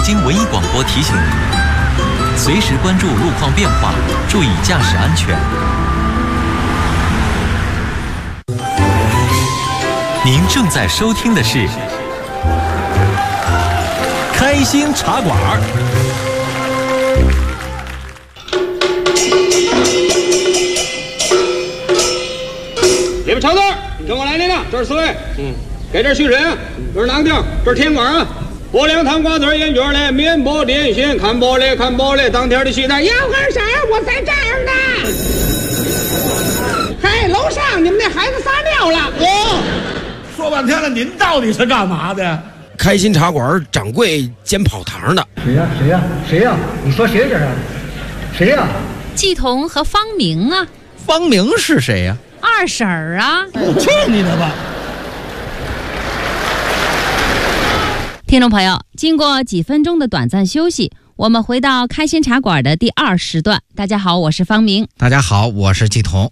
京文艺广播提醒您，随时关注路况变化，注意驾驶安全。您正在收听的是开心茶馆。 里边长道，跟我来领领，这是4位。给这续审，这是哪个地儿？这是天馆啊。播两汤瓜子烟卷嘞，面包点心，看玻璃，当天的戏台。 杨二婶，我在这儿呢。嘿，楼上你们那孩子撒尿了。 说半天了，您到底是干嘛的？ 开心茶馆掌柜兼跑堂的。 谁呀？你说谁这是？谁呀？ 季彤和方明啊。 方明是谁呀？ 二婶儿啊。 去你的吧！ 听众朋友，经过几分钟的短暂休息，我们回到开心茶馆的第2时段。大家好，我是方明。 大家好，我是季彤。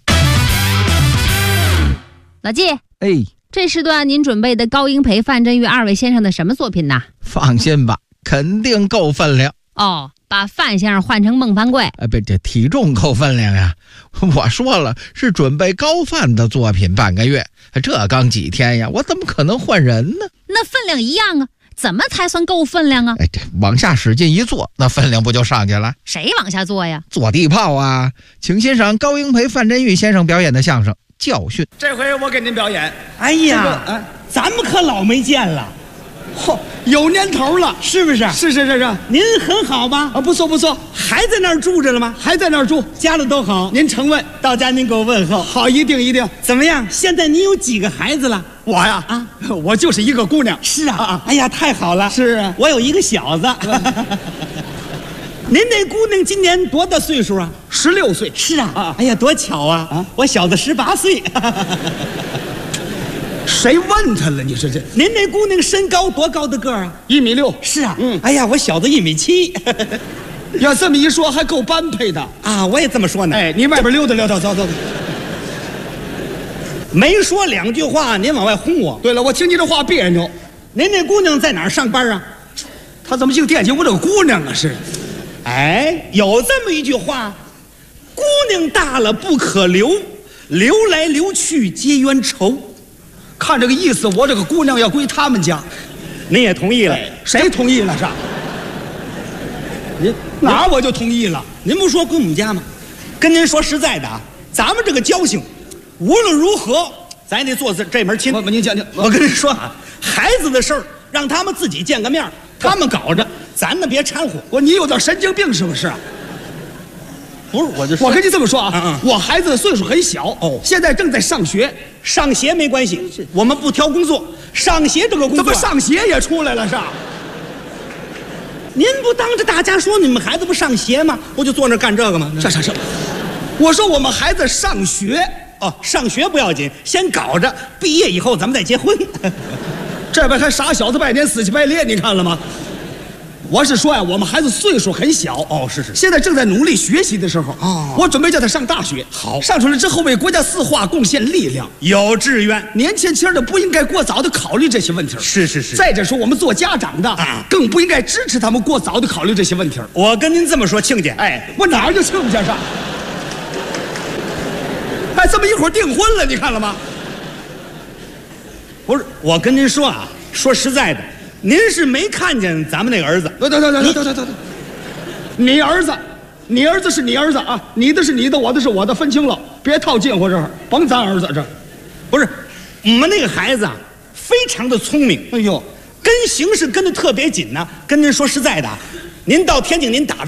老季，这时段您准备的高英培、范振钰2位先生的什么作品呢？ 放心吧，肯定够分量。 哦，把范先生换成孟凡贵。 这体重够分量呀。我说了，是准备高范的作品半个月，这刚几天呀，我怎么可能换人呢？ 那分量一样啊，怎么才算够分量啊？ 这往下使劲一做，那分量不就上去了？ 谁往下做呀？ 做地炮啊！请欣赏高英培、范振钰先生表演的相声《教训》。 这回我给您表演。 哎呀，咱们可老没见了， 有年头了， 是不是？ 是。 您很好吧？ 不错。 还在那儿住着了吗？ 还在那儿住， 家里都好。 您承问， 到家您给我问候。 好，一定。 怎么样？现在您有几个孩子了？ 我呀，我就是一个姑娘。 是啊，哎呀，太好了。 是啊， 我有一个小子。您那姑娘今年多大岁数啊 ？16岁。 是啊，哎呀，多巧啊！我小子18岁。 谁问他了？你说这？ 您那姑娘身高多高的个儿啊 ？1.6米。 是啊，哎呀，我小子1.7米。 要这么一说，还够般配的啊！我也这么说呢。 你外边溜达，走。 没说2句话，您往外轰我。 对了，我听你这话别扭。 您那姑娘在哪儿上班啊？ 她怎么净惦记我这个姑娘啊？是。 有这么一句话，姑娘大了不可留，留来留去皆冤仇。 看这个意思，我这个姑娘要归他们家。 您也同意了？ 谁同意了？是？您哪儿我就同意了？ 您不说归我们家吗？跟您说实在的啊，咱们这个交情，无论如何，咱也得做这门亲。 您讲， 我跟您说啊，孩子的事儿让他们自己见个面，他们搞着，咱呢别掺和。 你有点神经病是不是？ 不是， 我跟你这么说啊，我孩子的岁数很小，现在正在上学。 上学没关系，我们不挑工作，上学这个工作， 怎么上学也出来了是？ 您不当着大家说你们孩子不上学吗？不就坐那干这个吗？ 是。我说我们孩子上学。 上学不要紧，先搞着，毕业以后咱们再结婚。 这边还傻小子拜年死乞白咧，你看了吗？我是说呀，我们孩子岁数很小。 是。 现在正在努力学习的时候。我准备叫他上大学。 好， 上出来之后为国家四化贡献力量， 有志愿。 年轻的不应该过早的考虑这些问题。 是。 再者说，我们做家长的更不应该支持他们过早的考虑这些问题。 我跟您这么说，亲家。 我哪儿就亲家上？这么一会儿订婚了，你看了吗？ 不是，我跟您说啊，说实在的，您是没看见咱们那个儿子。 等，你儿子是你儿子啊，你的是你的，我的是我的，分清了，别套近乎这儿，甭咱儿子这。 不是，我们那个孩子啊，非常的聪明。跟形势跟得特别紧呢。跟您说实在的，您到天津您打